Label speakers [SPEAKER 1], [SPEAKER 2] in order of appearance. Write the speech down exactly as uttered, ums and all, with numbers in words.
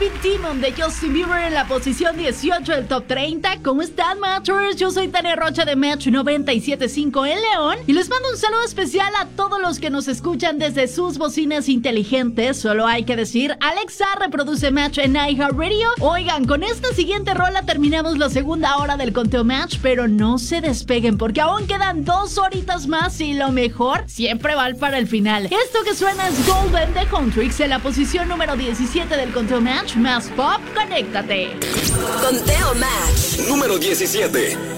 [SPEAKER 1] Speed Demon de Justin Bieber en la posición dieciocho del Top treinta. ¿Cómo están, Matchers? Yo soy Tania Rocha de Match noventa y siete punto cinco en León y les mando un saludo especial a todos los que nos escuchan desde sus bocinas inteligentes. Solo hay que decir, Alexa, reproduce Match en iHeartRadio. Oigan, con esta siguiente rola terminamos la segunda hora del conteo Match, pero no se despeguen porque aún quedan dos horitas más y lo mejor siempre va para el final. Esto que suena es Golden de Huntrix en la posición número diecisiete del conteo Match. Más pop, conéctate.
[SPEAKER 2] Conteo Match
[SPEAKER 3] número diecisiete.